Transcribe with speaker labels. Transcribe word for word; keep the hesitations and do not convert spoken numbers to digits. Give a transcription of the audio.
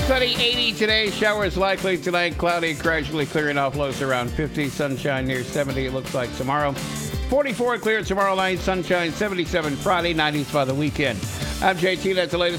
Speaker 1: Sunny eighty today. Showers likely tonight. Cloudy, gradually clearing off. Lows around fifty. Sunshine near seventy, it looks like tomorrow. forty-four clear tomorrow night. Sunshine seventy-seven Friday. nineties by the weekend. I'm J T. That's the latest.